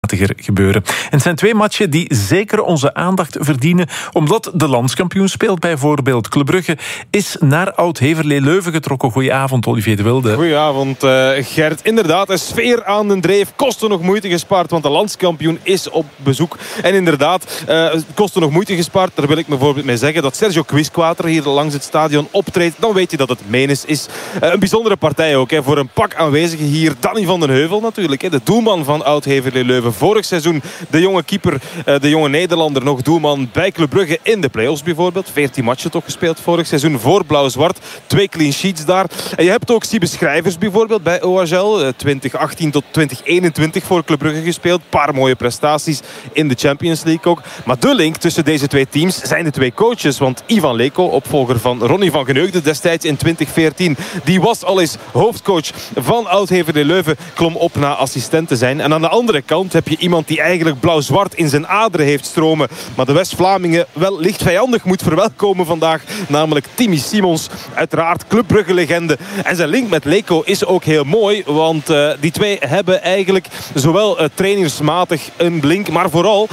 gebeuren. En het zijn 2 matchen die zeker onze aandacht verdienen, omdat de landskampioen speelt. Bijvoorbeeld Club Brugge is naar Oud-Heverlee-Leuven getrokken. Goedenavond, Olivier de Wilde. Goedenavond, Gert. Inderdaad, een sfeer aan de dreef. Kostte nog moeite gespaard, want de landskampioen is op bezoek. En inderdaad, kostte nog moeite gespaard. Daar wil ik bijvoorbeeld mee zeggen dat Sergio Quisquater hier langs het stadion optreedt. Dan weet je dat het Menes is. Een bijzondere partij ook. Voor een pak aanwezigen hier. Danny van den Heuvel natuurlijk. De doelman van Oud-Heverlee-Leuven. Vorig seizoen de jonge keeper, de jonge Nederlander, nog doelman bij Club Brugge in de play-offs bijvoorbeeld. 14 matchen toch gespeeld vorig seizoen voor Blauw-Zwart. 2 clean sheets daar. En je hebt ook Siebe Schrijvers bijvoorbeeld bij OHL. 2018 tot 2021 voor Club Brugge gespeeld. Paar mooie prestaties in de Champions League ook. Maar de link tussen deze 2 teams zijn de 2 coaches. Want Ivan Leko, opvolger van Ronnie van Geneugde destijds in 2014, die was al eens hoofdcoach van Oud-Heverlee-Leuven, klom op na assistent te zijn. En aan de andere kant heb je iemand die eigenlijk blauw-zwart in zijn aderen heeft stromen, maar de West-Vlamingen wel licht vijandig moet verwelkomen vandaag. Namelijk Timmy Simons, uiteraard Club Brugge-legende. En zijn link met Leko is ook heel mooi, want die 2 hebben eigenlijk zowel trainersmatig een link, maar vooral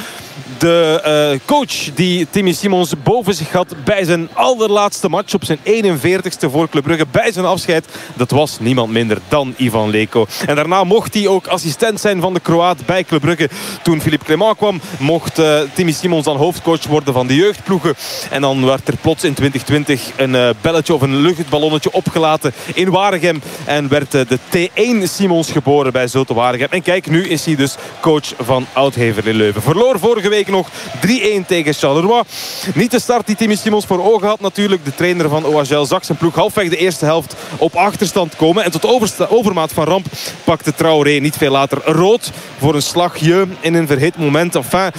de coach die Timmy Simons boven zich had bij zijn allerlaatste match op zijn 41ste voor Club Brugge, bij zijn afscheid, dat was niemand minder dan Ivan Leko. En daarna mocht hij ook assistent zijn van de Kroaat bij Club Brugge. Toen Philippe Clement kwam, mocht Timmy Simons dan hoofdcoach worden van de jeugdploegen. En dan werd er plots in 2020 een belletje of een luchtballonnetje opgelaten in Waregem. En werd de T1 Simons geboren bij Zulte Waregem. En kijk, nu is hij dus coach van Oud-Heverlee-Leuven. Verloor vorige week nog 3-1 tegen Charleroi. Niet de start die Timmy Simons voor ogen had natuurlijk. De trainer van OHL zag zijn ploeg halfweg de eerste helft op achterstand komen. En tot overmaat van ramp pakte Traoré niet veel later rood voor een slagje in een verhit moment. Enfin,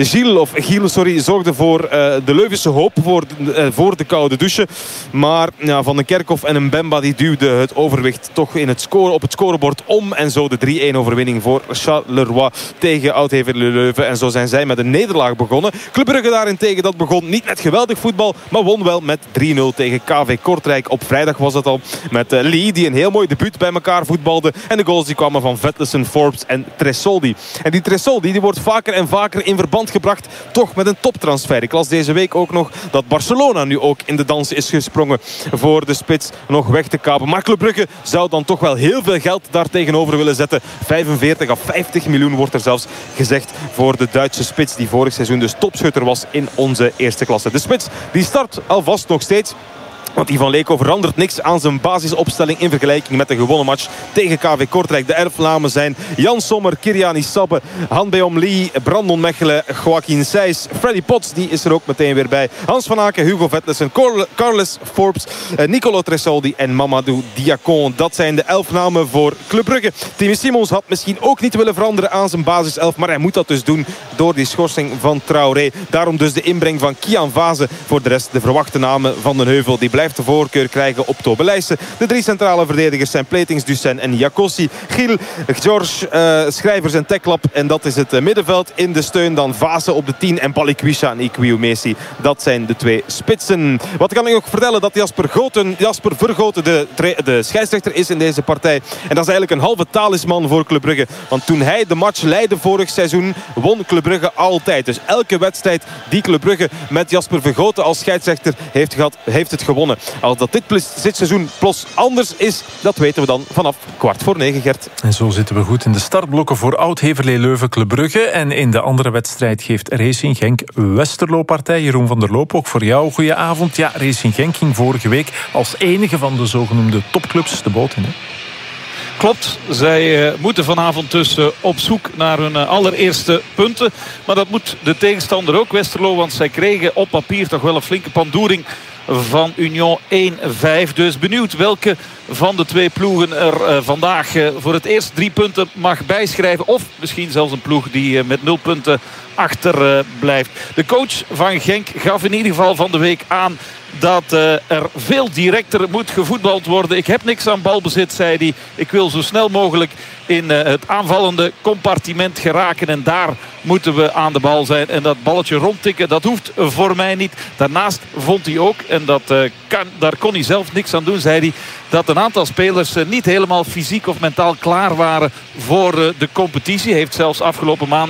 Gilles zorgde voor de Leuvense hoop voor de koude douche. Maar ja, Van den Kerkhoff en Mbemba die duwden het overwicht toch op het scorebord om. En zo de 3-1 overwinning voor Charleroi tegen Oud-Heverlee-Leuven. En zo zijn zij met een nederlaag begonnen. Club Brugge daarentegen, dat begon niet met geweldig voetbal, maar won wel met 3-0 tegen KV Kortrijk. Op vrijdag was het al met Lee, die een heel mooi debuut bij elkaar voetbalde. En de goals die kwamen van Vetlesen, Forbes en Tresoldi. En die Tresoldi die wordt vaker en vaker in verband gebracht toch met een toptransfer. Ik las deze week ook nog dat Barcelona nu ook in de dans is gesprongen voor de spits nog weg te kapen. Maar Club Brugge zou dan toch wel heel veel geld daar tegenover willen zetten. 45 à 50 miljoen wordt er zelfs gezegd voor de Duitse spits die vorig seizoen dus topschutter was in onze eerste klasse. De spits die start alvast nog steeds. Want Ivan Leko verandert niks aan zijn basisopstelling in vergelijking met de gewonnen match tegen KV Kortrijk. De erfnamen zijn Jan Sommer, Kiriani Sabbe, Han-Beom Lee, Brandon Mechelen, Joaquin Seys, Freddy Potts, die is er ook meteen weer bij. Hans van Aken, Hugo Vetlesen, Carles Forbes, Nicolo Tresoldi en Mamadou Diacon. Dat zijn de 11 namen voor Club Brugge. Timmy Simons had misschien ook niet willen veranderen aan zijn basiself, maar hij moet dat dus doen door die schorsing van Traoré. Daarom dus de inbreng van Kian Vaze. Voor de rest de verwachte namen van den Heuvel. Die blijft de voorkeur krijgen op Tobe Leijsen. De 3 centrale verdedigers zijn Platings, Dussen en Jakossi. Gil, George, Schrijvers en Teklap. En dat is het middenveld. In de steun dan Vase op de 10 en Balikwisha en Ikwiu Messi. Dat zijn de 2 spitsen. Wat kan ik nog vertellen? Dat Jasper Vergoten de scheidsrechter is in deze partij. En dat is eigenlijk een halve talisman voor Club Brugge. Want toen hij de match leidde vorig seizoen, won Club Brugge altijd. Dus elke wedstrijd die Club Brugge met Jasper Vergoten als scheidsrechter heeft gehad, heeft het gewonnen. Als dat dit seizoen plots anders is, dat weten we dan vanaf 9:15, Gert. En zo zitten we goed in de startblokken voor Oud-Heverlee-Leuven Club Brugge. En in de andere wedstrijd geeft Racing Genk Westerlo partij. Jeroen van der Loop, ook voor jou. Goedenavond. Ja, Racing Genk ging vorige week als enige van de zogenoemde topclubs de boot in. Hè? Klopt, zij moeten vanavond dus op zoek naar hun allereerste punten. Maar dat moet de tegenstander ook, Westerlo. Want zij kregen op papier toch wel een flinke pandoering van Union 1-5. Dus benieuwd welke van de 2 ploegen er vandaag voor het eerst 3 punten mag bijschrijven. Of misschien zelfs een ploeg die met 0 punten achter blijft. De coach van Genk gaf in ieder geval van de week aan dat er veel directer moet gevoetbald worden. Ik heb niks aan balbezit, zei hij. Ik wil zo snel mogelijk in het aanvallende compartiment geraken. En daar moeten we aan de bal zijn. En dat balletje rondtikken, dat hoeft voor mij niet. Daarnaast vond hij ook, en daar kon hij zelf niks aan doen, zei hij, dat een aantal spelers niet helemaal fysiek of mentaal klaar waren voor de competitie. Heeft zelfs afgelopen maand